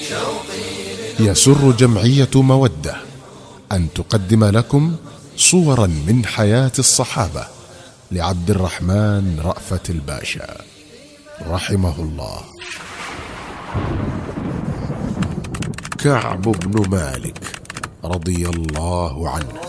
يسر جمعية مودة أن تقدم لكم صورا من حياة الصحابة لعبد الرحمن رأفت الباشا رحمه الله. كعب بن مالك رضي الله عنه